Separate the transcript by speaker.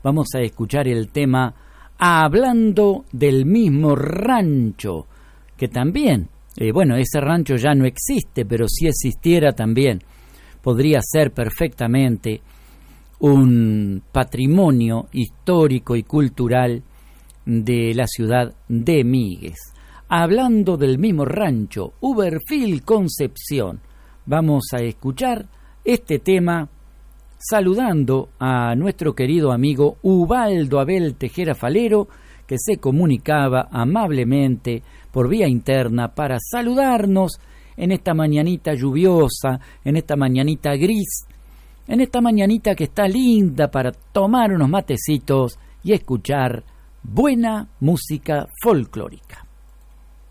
Speaker 1: vamos a escuchar el tema Hablando del mismo rancho, que también, ese rancho ya no existe, pero si existiera también podría ser perfectamente un patrimonio histórico y cultural de la ciudad de Míguez. Hablando del mismo rancho, Uberfil Concepción, vamos a escuchar este tema saludando a nuestro querido amigo Ubaldo Abel Tejera Falero, que se comunicaba amablemente por vía interna para saludarnos en esta mañanita lluviosa, en esta mañanita gris, en esta mañanita que está linda para tomar unos matecitos y escuchar buena música folclórica.